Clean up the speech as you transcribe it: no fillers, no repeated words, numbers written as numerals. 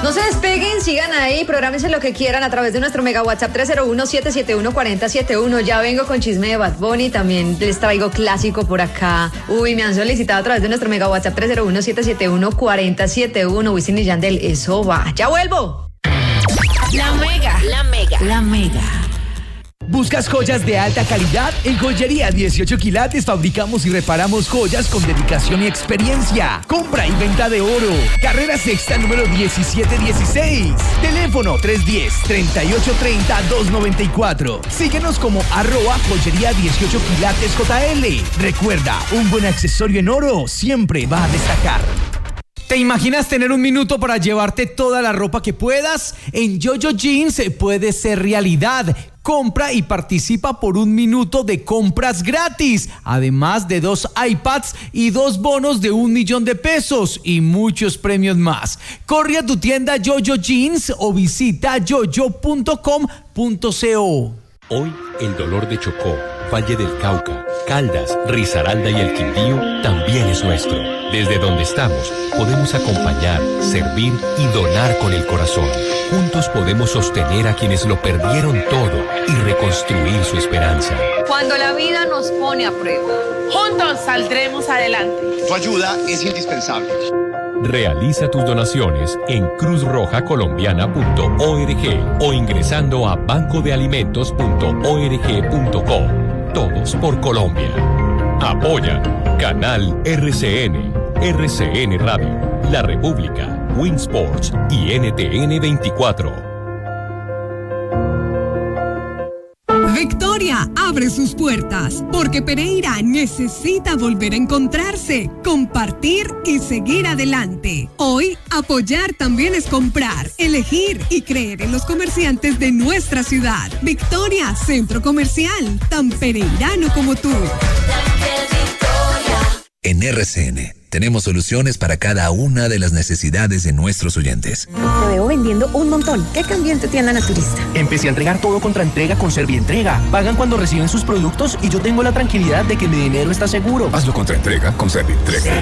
No se despeguen, sigan ahí, prográmense lo que quieran a través de nuestro mega WhatsApp 301-771-4071. Ya vengo con chisme de Bad Bunny, también les traigo clásico por acá. Uy, me han solicitado a través de nuestro mega WhatsApp 301-771-4071. Wisin y Yandel, eso va. ¡Ya vuelvo! La Mega. ¿Buscas joyas de alta calidad? En Joyería 18 Quilates fabricamos y reparamos joyas con dedicación y experiencia. Compra y venta de oro. Carrera Sexta número 1716. Teléfono 310-3830-294. Síguenos como @Joyería 18 Quilates JL. Recuerda, un buen accesorio en oro siempre va a destacar. ¿Te imaginas tener un minuto para llevarte toda la ropa que puedas? En Jojo Jeans puede ser realidad. Compra y participa por 1 minuto de compras gratis, además de 2 iPads y 2 bonos de 1 millón de pesos y muchos premios más. Corre a tu tienda Jojo Jeans o visita jojo.com.co. Hoy el dolor de Chocó, Valle del Cauca, Caldas, Risaralda y el Quindío también es nuestro. Desde donde estamos, podemos acompañar, servir y donar con el corazón. Juntos podemos sostener a quienes lo perdieron todo y reconstruir su esperanza. Cuando la vida nos pone a prueba, juntos saldremos adelante. Tu ayuda es indispensable. Realiza tus donaciones en cruzrojacolombiana.org o ingresando a bancodealimentos.org.co. Todos por Colombia. Apoya Canal RCN, RCN Radio, La República, Winsports y NTN 24. Victoria abre sus puertas porque Pereira necesita volver a encontrarse, compartir y seguir adelante. Hoy, apoyar también es comprar, elegir y creer en los comerciantes de nuestra ciudad. Victoria, centro comercial, tan pereirano como tú. En RCN tenemos soluciones para cada una de las necesidades de nuestros oyentes. Te veo vendiendo un montón. ¿Qué cambió en tu tienda naturista? Empecé a entregar todo contra entrega con Servientrega. Pagan cuando reciben sus productos y yo tengo la tranquilidad de que mi dinero está seguro. Hazlo contra entrega con Servientrega.